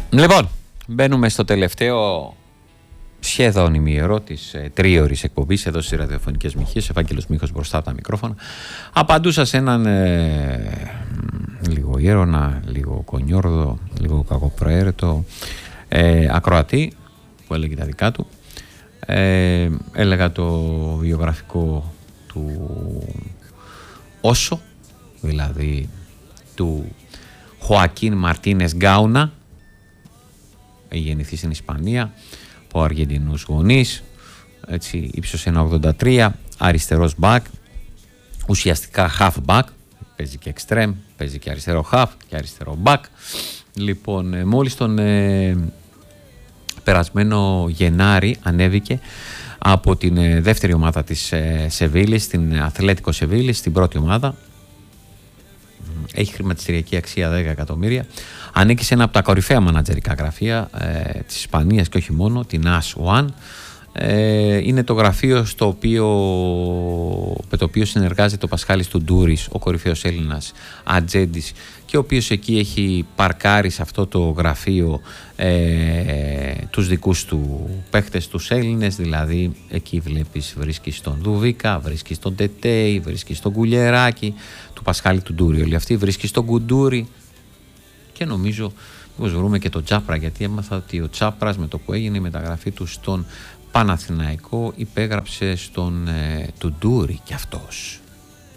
Λοιπόν, μπαίνουμε στο τελευταίο σχεδόν ημιερό της τρίωρης εκπομπής εδώ στις ραδιοφωνικές μοιχείες. Ευάγγελος Μίχος μπροστά από τα μικρόφωνα. Απαντούσα σε έναν λίγο γέρονα, λίγο κονιόρδο, λίγο κακοπροαίρετο ακροατή που έλεγε τα δικά του. Έλεγα το βιογραφικό του Όσο, δηλαδή του Χωακίν Μαρτίνες Γκάουνα. Έχει γεννηθεί στην Ισπανία από Αργεντινούς γονείς, έτσι, ύψος 1,83, αριστερός back, ουσιαστικά half back, παίζει και extreme, παίζει και αριστερό half και αριστερό back. Λοιπόν, μόλις τον περασμένο Γενάρη ανέβηκε από την δεύτερη ομάδα της Σεβίλης, την Αθλέτικο Σεβίλης, στην πρώτη ομάδα. Έχει χρηματιστηριακή αξία 10 εκατομμύρια. Ανήκει σε ένα από τα κορυφαία μανατζερικά γραφεία της Ισπανίας και όχι μόνο, την AS One. Είναι το γραφείο με το οποίο συνεργάζεται ο Πασχάλης Τουντούρης, ο κορυφαίος Έλληνας ατζέντης, και ο οποίος εκεί έχει παρκάρει σε αυτό το γραφείο τους δικούς του παίχτες, τους Έλληνες. Δηλαδή εκεί βρίσκεις τον Δουβίκα, βρίσκεις τον Τετέι, βρίσκεις τον Κουλιεράκη του Πασχάλη Τουντούρη, όλοι αυτοί, βρίσκεις τον Κουντούρη και νομίζω πως βρούμε και τον Τσάπρα, γιατί έμαθα ότι ο Τσάπρας με το που έγινε η μεταγραφή του στον Παναθηναϊκό υπέγραψε στον Τουντούρη κι αυτός.